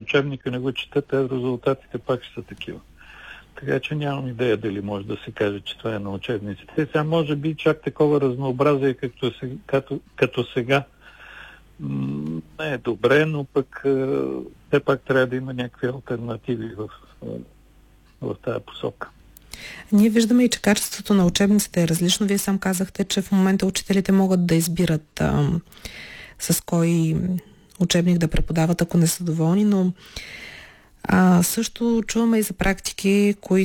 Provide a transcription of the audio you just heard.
учебника не го четат, резултатите пак ще са такива. Така че нямам идея дали може да се каже, че това е на учебниците. Сега може би чак такова разнообразие, като сега, не е добре, но пък все пак трябва да има някакви алтернативи в тази посока. Ние виждаме и, че качеството на учебниците е различно. Вие сам казахте, че в момента учителите могат да избират с кой учебник да преподават, ако не са доволни, но също чуваме и за практики, които